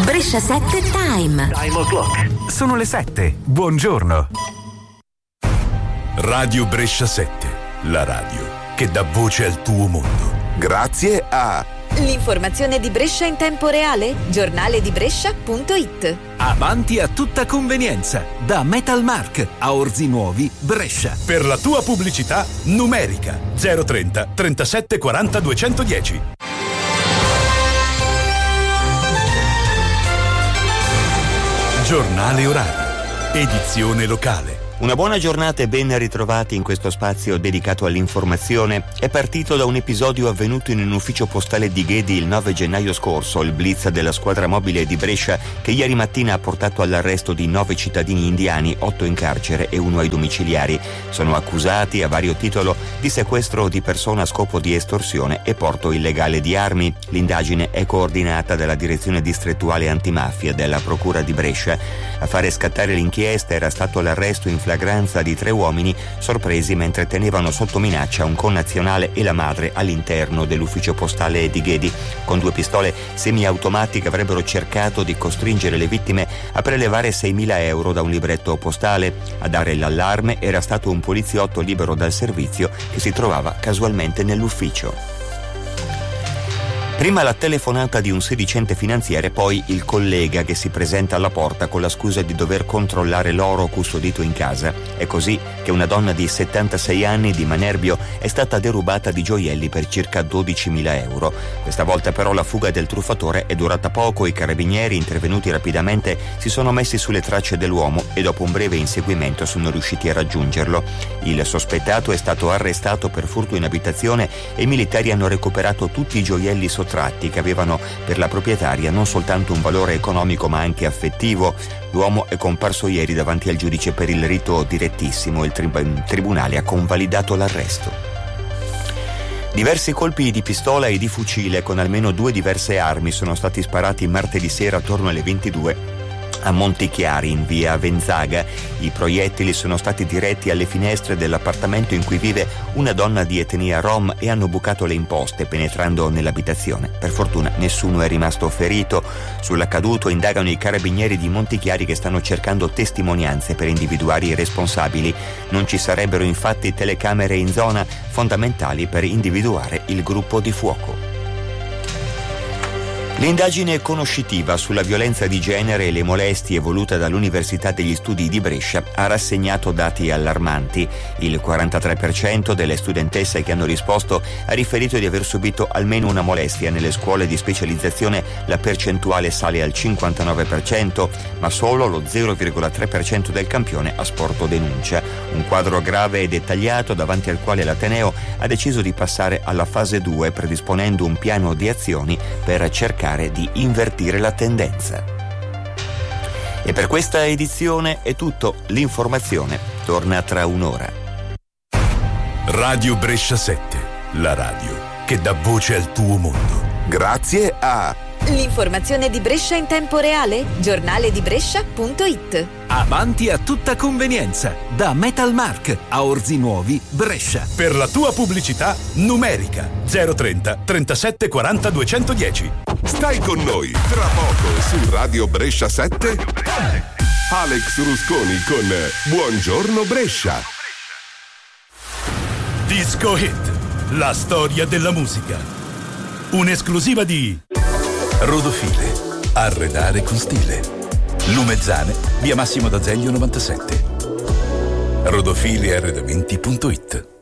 Brescia 7 Time. Time o'clock. Sono le 7. Buongiorno. Radio Brescia 7, la radio che dà voce al tuo mondo. Grazie a l'informazione di Brescia in tempo reale, giornale di Brescia.it. Avanti a tutta convenienza, da Metalmark a Orzi Nuovi, Brescia. Per la tua pubblicità numerica 030 37 40 210. Giornale orario, edizione locale. Una buona giornata e ben ritrovati in questo spazio dedicato all'informazione. È partito da un episodio avvenuto in un ufficio postale di Ghedi il 9 gennaio scorso, il blitz della squadra mobile di Brescia che ieri mattina ha portato all'arresto di 9 cittadini indiani, 8 in carcere e 1 ai domiciliari. Sono accusati a vario titolo di sequestro di persona a scopo di estorsione e porto illegale di armi. L'indagine è coordinata dalla direzione distrettuale antimafia della Procura di Brescia. A fare scattare l'inchiesta era stato l'arresto in flagranza di 3 uomini sorpresi mentre tenevano sotto minaccia un connazionale e la madre all'interno dell'ufficio postale di Ghedi. Con 2 pistole semiautomatiche avrebbero cercato di costringere le vittime a prelevare 6.000 euro da un libretto postale. A dare l'allarme era stato un poliziotto libero dal servizio che si trovava casualmente nell'ufficio. Prima la telefonata di un sedicente finanziere, poi il collega che si presenta alla porta con la scusa di dover controllare l'oro custodito in casa. È così che una donna di 76 anni di Manerbio è stata derubata di gioielli per circa 12.000 euro. Questa volta però la fuga del truffatore è durata poco. I carabinieri, intervenuti rapidamente, si sono messi sulle tracce dell'uomo e dopo un breve inseguimento sono riusciti a raggiungerlo. Il sospettato è stato arrestato per furto in abitazione e i militari hanno recuperato tutti i gioielli sottratti che avevano per la proprietaria non soltanto un valore economico ma anche affettivo. L'uomo è comparso ieri davanti al giudice per il rito direttissimo. Il tribunale ha convalidato l'arresto. Diversi colpi di pistola e di fucile con almeno 2 diverse armi sono stati sparati martedì sera attorno alle 22 a Montichiari, in via Venzaga. I proiettili sono stati diretti alle finestre dell'appartamento in cui vive una donna di etnia rom e hanno bucato le imposte penetrando nell'abitazione. Per fortuna nessuno è rimasto ferito. Sull'accaduto indagano i carabinieri di Montichiari che stanno cercando testimonianze per individuare i responsabili. Non ci sarebbero infatti telecamere in zona fondamentali per individuare il gruppo di fuoco. L'indagine conoscitiva sulla violenza di genere e le molestie voluta dall'Università degli Studi di Brescia ha rassegnato dati allarmanti. Il 43% delle studentesse che hanno risposto ha riferito di aver subito almeno una molestia. Nelle scuole di specializzazione la percentuale sale al 59%, ma solo lo 0,3% del campione ha sporto denuncia. Un quadro grave e dettagliato davanti al quale l'Ateneo ha deciso di passare alla fase 2, predisponendo un piano di azioni per cercare di invertire la tendenza. E per questa edizione è tutto. L'informazione torna tra un'ora. Radio Brescia 7, la radio che dà voce al tuo mondo. Grazie a l'informazione di Brescia in tempo reale, giornale di Brescia.it. Avanti a tutta convenienza, da Metalmark a Orzi Nuovi, Brescia. Per la tua pubblicità numerica 030 37 40 210. Stai con noi tra poco su Radio Brescia 7. Alex Rusconi con Buongiorno Brescia. Disco Hit, la storia della musica. Un'esclusiva di Rodofile, arredare con stile. Lumezzane, via Massimo d'Azeglio 97. Rodofile arredamenti.it.